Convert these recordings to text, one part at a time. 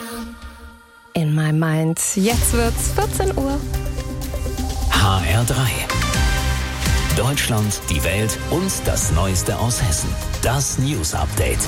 In my mind. Jetzt wird's 14 Uhr. HR3. Deutschland, die Welt und das Neueste aus Hessen. Das News Update.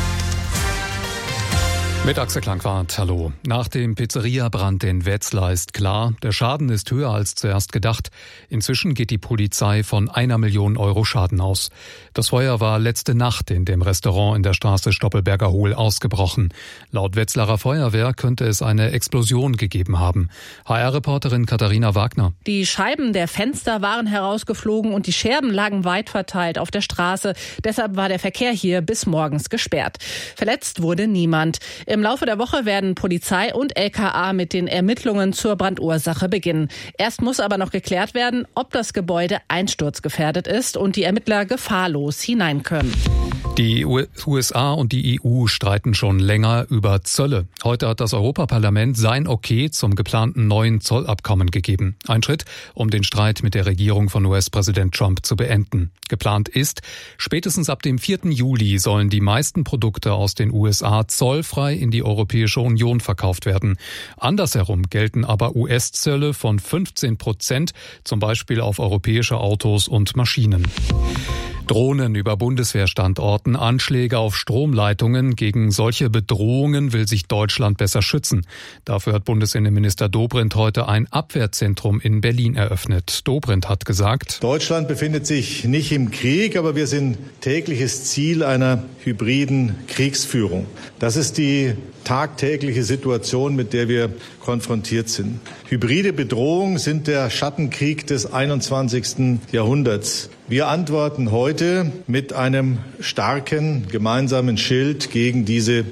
Mit Axel Klangwart, hallo. Nach dem Pizzeria-Brand in Wetzlar ist klar, der Schaden ist höher als zuerst gedacht. Inzwischen geht die Polizei von 1 Million Euro Schaden aus. Das Feuer war letzte Nacht in dem Restaurant in der Straße Stoppelberger Hohl ausgebrochen. Laut Wetzlarer Feuerwehr könnte es eine Explosion gegeben haben. HR-Reporterin Katharina Wagner. Die Scheiben der Fenster waren herausgeflogen und die Scherben lagen weit verteilt auf der Straße. Deshalb war der Verkehr hier bis morgens gesperrt. Verletzt wurde niemand. Im Laufe der Woche werden Polizei und LKA mit den Ermittlungen zur Brandursache beginnen. Erst muss aber noch geklärt werden, ob das Gebäude einsturzgefährdet ist und die Ermittler gefahrlos hinein können. Die USA und die EU streiten schon länger über Zölle. Heute hat das Europaparlament sein Okay zum geplanten neuen Zollabkommen gegeben. Ein Schritt, um den Streit mit der Regierung von US-Präsident Trump zu beenden. Geplant ist, spätestens ab dem 4. Juli sollen die meisten Produkte aus den USA zollfrei in die Europäische Union verkauft werden. Andersherum gelten aber US-Zölle von 15%, zum Beispiel auf europäische Autos und Maschinen. Drohnen über Bundeswehrstandorten, Anschläge auf Stromleitungen. Gegen solche Bedrohungen will sich Deutschland besser schützen. Dafür hat Bundesinnenminister Dobrindt heute ein Abwehrzentrum in Berlin eröffnet. Dobrindt hat gesagt: Deutschland befindet sich nicht im Krieg, aber wir sind tägliches Ziel einer hybriden Kriegsführung. Das ist die tagtägliche Situation, mit der wir konfrontiert sind. Hybride Bedrohungen sind der Schattenkrieg des 21. Jahrhunderts. Wir antworten heute mit einem starken gemeinsamen Schild gegen diese